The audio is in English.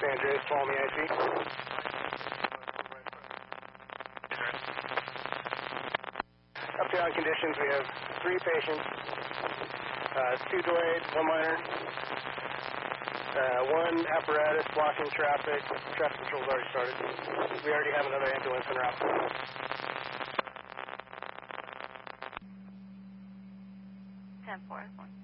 San Andreas, follow me, IC. Uptown conditions, we have 3 patients, 2 delayed, 1 minor, 1 apparatus blocking traffic. Traffic control's already started. We already have another ambulance en route. 10-4.